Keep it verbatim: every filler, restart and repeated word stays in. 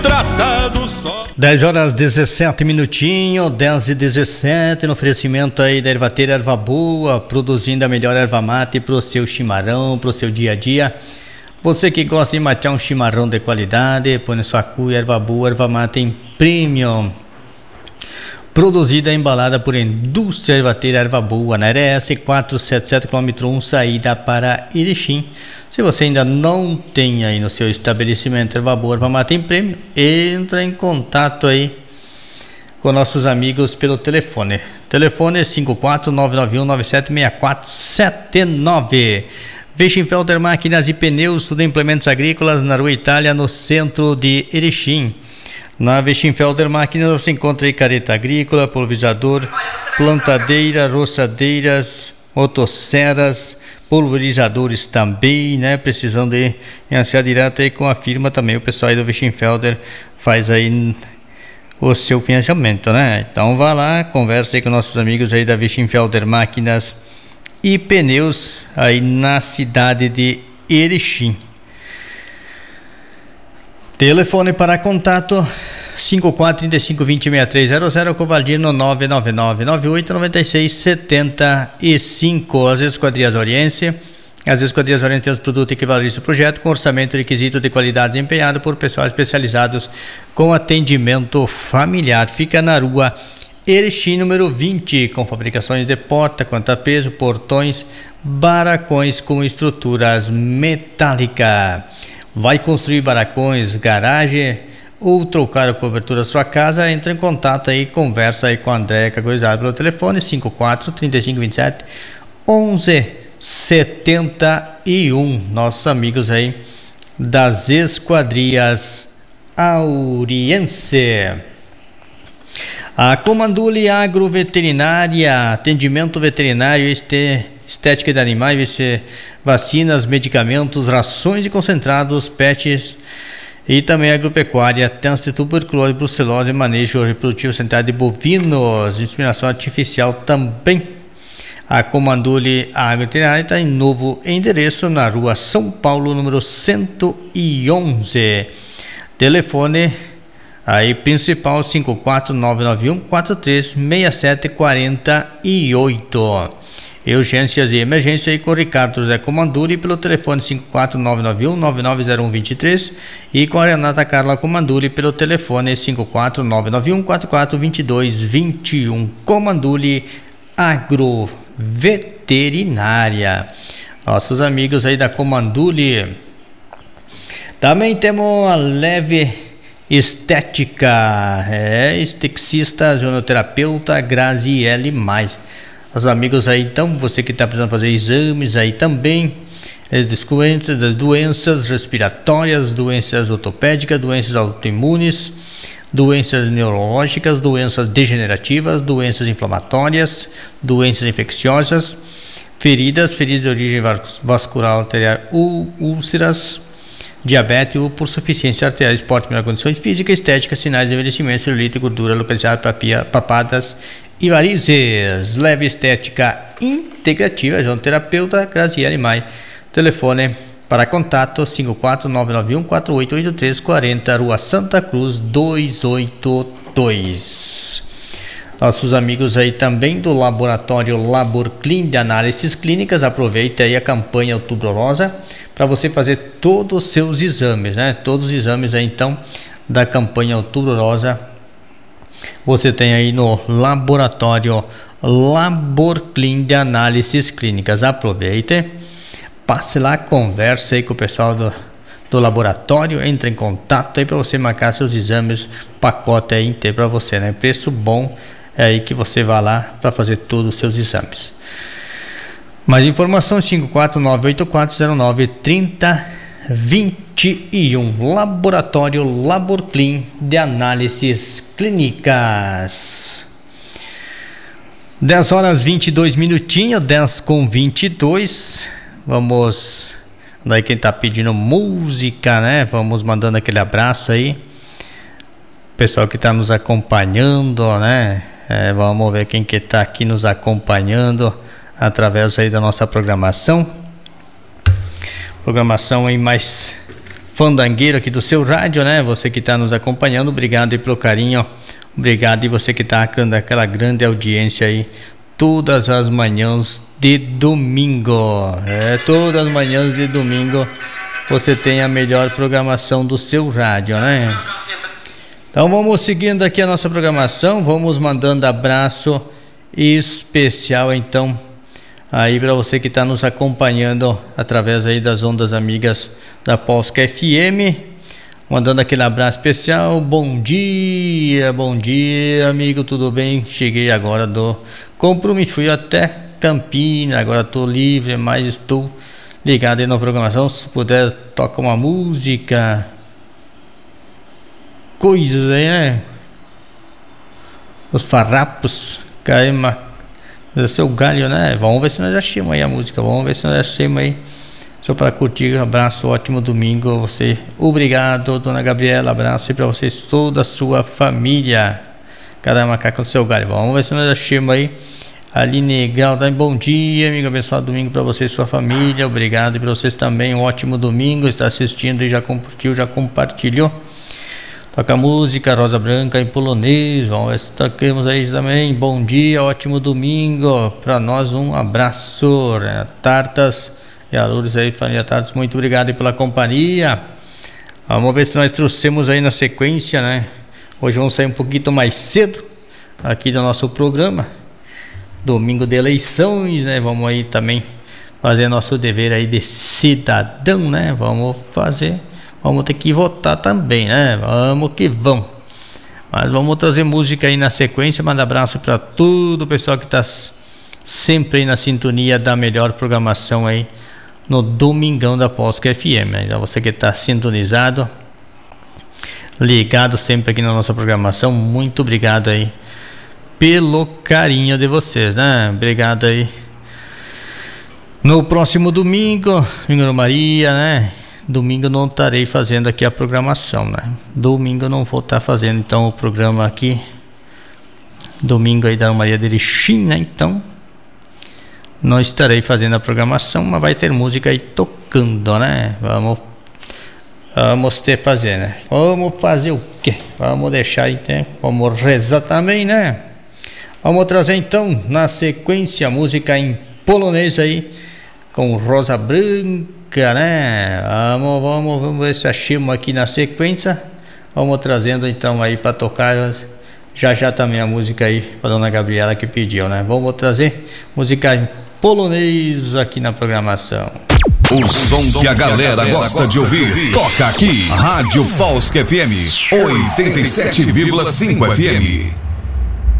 Tratado só. dez horas dezessete minutinho, dez e dezessete, no oferecimento aí da Ervateira Erva Boa, produzindo a melhor erva mate pro seu chimarrão, pro seu dia a dia. Você que gosta de matear um chimarrão de qualidade, põe na sua cuia, Erva Boa, erva mate em premium. Produzida e embalada por Indústria Ervateira Erva Boa, na R S quatrocentos e setenta e sete, quilômetro um, saída para Erechim. Se você ainda não tem aí no seu estabelecimento Erva Boa, erva mate em prêmio, entra em contato aí com nossos amigos pelo telefone. Telefone cinco quatro nove nove um nove sete seis quatro sete nove. Weschenfelder Máquinas e Pneus, tudo em implementos agrícolas, na Rua Itália, no centro de Erechim. Na Weschenfelder Máquinas você encontra aí careta agrícola, pulverizador, plantadeira, roçadeiras, motosserras, pulverizadores também, né? Precisando de financiar direto aí com a firma também. O pessoal aí do Weschenfelder faz aí o seu financiamento, né? Então vá lá, conversa aí com nossos amigos aí da Weschenfelder Máquinas e Pneus aí na cidade de Erechim. Telefone para contato cinco quatro três cinco dois zero seis três zero zero, Covaldir no nove nove nove nove oito nove seis sete cinco. As Esquadrias Oriense. As Esquadrias Oriense tem os produtos que valorizam o projeto, com orçamento e requisito de qualidade desempenhado por pessoal especializados com atendimento familiar. Fica na rua Erechim, número vinte, com fabricações de porta, contrapeso, portões, barracões com estruturas metálicas. Vai construir barracões, garagem ou trocar a cobertura da sua casa? Entra em contato aí, conversa aí com a André Cagorizado pelo telefone cinco quatro três cinco dois sete um um sete um. Nossos amigos aí das Esquadrias Oriense. A Comanduli Agroveterinária, atendimento veterinário, este estética de animais, vacinas, medicamentos, rações e concentrados, pets e também agropecuária, teste, tuberculose, brucelose, manejo reprodutivo sanitário de bovinos, inseminação artificial também. A Comanduli Agroveterinária está em novo endereço na rua São Paulo, número cento e onze. Telefone aí principal cinco quatro nove nove um quatro três seis sete quatro oito. Urgências e emergência aí com Ricardo José Comanduli pelo telefone cinco quatro nove nove um nove nove zero um dois três e com a Renata Carla Comanduli pelo telefone cinco quatro nove nove um quatro quatro dois dois dois um. Comanduli Agroveterinária. Nossos amigos aí da Comanduli. Também temos a Leve Estética, é, esteticista, zonoterapeuta Graziele Mai. Os amigos aí, então, você que está precisando fazer exames aí também, descobertas das doenças respiratórias, doenças ortopédicas, doenças autoimunes, doenças neurológicas, doenças degenerativas, doenças inflamatórias, doenças infecciosas, feridas, feridas de origem vascular arterial, úlceras, diabetes ou por suficiência arterial, esporte, melhor condições físicas, estética, sinais de envelhecimento, celulite, gordura localizada, papadas e varizes. Leve Estética Integrativa, zonoterapeuta Graziele Mai. Telefone para contato cinco quatro nove nove um quatro oito oito três quatro zero, Rua Santa Cruz duzentos e oitenta e dois. Nossos amigos aí também do Laboratório Labor Clean de Análises Clínicas, aproveita aí a campanha Outubro Rosa para você fazer todos os seus exames, né? Todos os exames aí então da campanha Outubro Rosa você tem aí no Laboratório Labor Clean de Análises Clínicas. Aproveite, passe lá, converse aí com o pessoal do, do laboratório, entre em contato aí para você marcar seus exames, pacote aí inteiro para você, né? Preço bom, é aí que você vai lá para fazer todos os seus exames. Mais informação cinco quatro nove oito quatro zero nove três zero dois um. Laboratório Labor Clean de Análises Clínicas. dez horas e vinte e dois minutinhos, dez com vinte e dois. Vamos, daí quem tá pedindo música, né? Vamos mandando aquele abraço aí. Pessoal que tá nos acompanhando, né? É, vamos ver quem que tá aqui nos acompanhando através aí da nossa programação. Programação aí mais fandangueiro aqui do seu rádio, né? Você que está nos acompanhando, obrigado aí pelo carinho, obrigado, e você que está dando aquela grande audiência aí todas as manhãs de domingo, é, todas as manhãs de domingo você tem a melhor programação do seu rádio, né? Então vamos seguindo aqui a nossa programação, vamos mandando abraço especial então aí para você que está nos acompanhando através aí das ondas amigas da Polska F M, mandando aquele abraço especial. Bom dia, bom dia amigo, tudo bem? Cheguei agora do compromisso, fui até Campinas, agora estou livre, mas estou ligado aí na programação. Se puder, toca uma música, coisas aí, né? Os farrapos, caima, o seu galho, né? Vamos ver se nós achamos aí a música, vamos ver se nós achamos aí. Só para curtir, abraço, ótimo domingo a você. Obrigado, dona Gabriela, abraço aí para vocês, toda a sua família. Cada macaco no seu galho. Vamos ver se nós achamos aí. Aline Galda, bom dia, amigo, abençoado domingo para você e sua família. Obrigado, e para vocês também, um ótimo domingo. Está assistindo e já curtiu, já compartilhou. Toca música, Rosa Branca em polonês. Vamos ver se toquemos aí também. Bom dia, ótimo domingo. Para nós, um abraço. Né? Tartas e a Lourdes aí, família Tartas, muito obrigado aí pela companhia. Vamos ver se nós trouxemos aí na sequência, né? Hoje vamos sair um pouquinho mais cedo aqui do nosso programa. Domingo de eleições, né? Vamos aí também fazer nosso dever aí de cidadão, né? Vamos fazer, vamos ter que votar também, né? Vamos que vamos. Mas vamos trazer música aí na sequência. Manda abraço para todo o pessoal que está sempre aí na sintonia da melhor programação aí no Domingão da Polska F M. Né? Então você que está sintonizado, ligado sempre aqui na nossa programação, muito obrigado aí pelo carinho de vocês, né? Obrigado aí. No próximo domingo, domingo Maria, né? Domingo não estarei fazendo aqui a programação, né? Domingo não vou estar fazendo então o programa aqui. Domingo aí da Maria de Erechim, né? Então não estarei fazendo a programação, mas vai ter música aí tocando, né? Vamos Vamos ter fazer, né? Vamos fazer o quê? Vamos deixar aí, né? Vamos rezar também, né? Vamos trazer então na sequência música em polonês aí com Rosa Branca, né? Vamos, vamos, vamos ver se achamos aqui na sequência. Vamos trazendo então aí para tocar já já também a música aí para dona Gabriela que pediu, né? Vamos trazer música em polonês aqui na programação. O som que a galera gosta de ouvir, toca aqui. Rádio Polska F M, oitenta e sete vírgula cinco F M.